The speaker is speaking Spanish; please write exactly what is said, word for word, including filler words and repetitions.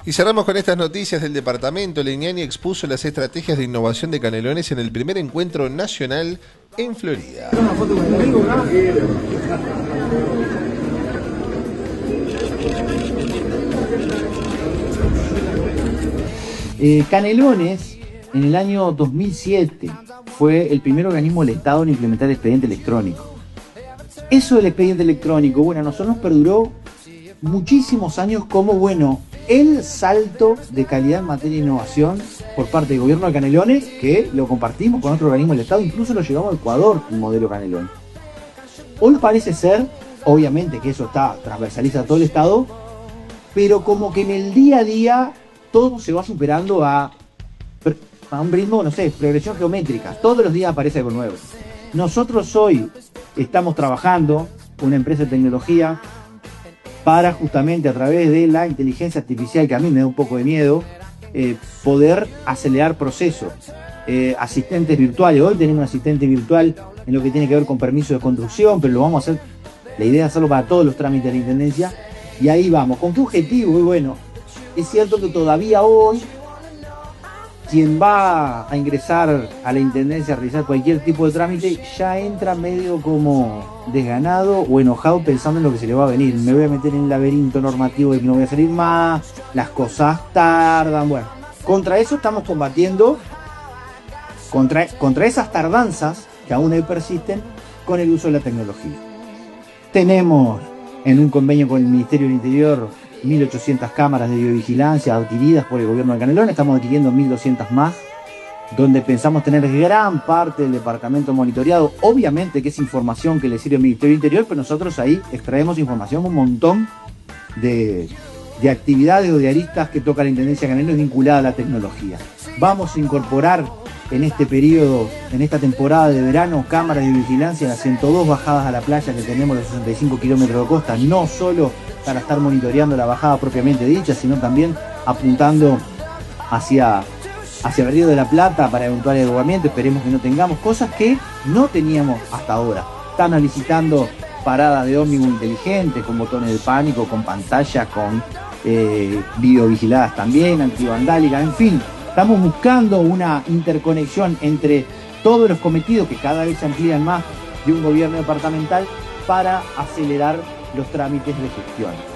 Y cerramos con estas noticias del departamento. Legnani expuso las estrategias de innovación de Canelones en el primer encuentro nacional en Florida. Eh, Canelones, en el año dos mil siete, fue el primer organismo del Estado en implementar el expediente electrónico. Eso del expediente electrónico, bueno, a nosotros nos perduró muchísimos años como, bueno, el salto de calidad en materia de innovación por parte del gobierno de Canelones, que lo compartimos con otro organismo del Estado, incluso lo llevamos a Ecuador, el modelo Canelones. Hoy parece ser, obviamente que eso está transversaliza a todo el Estado, pero como que en el día a día todo se va superando a, a un ritmo, no sé, progresión geométrica. Todos los días aparece algo nuevo. Nosotros hoy estamos trabajando con una empresa de tecnología para justamente a través de la inteligencia artificial, que a mí me da un poco de miedo, eh, poder acelerar procesos. Eh, asistentes virtuales, hoy tenemos un asistente virtual en lo que tiene que ver con permiso de construcción, pero lo vamos a hacer, la idea es hacerlo para todos los trámites de la Intendencia, y ahí vamos. ¿Con qué objetivo? Y bueno, es cierto que todavía hoy, quien va a ingresar a la Intendencia a realizar cualquier tipo de trámite ya entra medio como desganado o enojado pensando en lo que se le va a venir. Me voy a meter en el laberinto normativo de que no voy a salir más, las cosas tardan. Bueno, contra eso estamos combatiendo, contra, contra esas tardanzas que aún hoy persisten con el uso de la tecnología. Tenemos en un convenio con el Ministerio del Interior mil ochocientas cámaras de videovigilancia adquiridas por el gobierno de Canelones. Estamos adquiriendo mil doscientas más, donde pensamos tener gran parte del departamento monitoreado. Obviamente que es información que le sirve al Ministerio del Interior, pero nosotros ahí extraemos información, un montón de, de actividades o de aristas que toca la Intendencia de Canelones vinculada a la tecnología. Vamos a incorporar en este periodo, en esta temporada de verano, cámaras de vigilancia en las ciento dos bajadas a la playa que tenemos, los sesenta y cinco kilómetros de costa, no solo para estar monitoreando la bajada propiamente dicha, sino también apuntando hacia, hacia el Río de la Plata para eventuales desbordamientos. Esperemos que no tengamos cosas que no teníamos hasta ahora. Están licitando paradas de ómnibus inteligentes con botones de pánico, con pantalla, con eh, videovigiladas también, antivandálicas, en fin. Estamos buscando una interconexión entre todos los cometidos que cada vez se amplían más de un gobierno departamental para acelerar los trámites de gestión.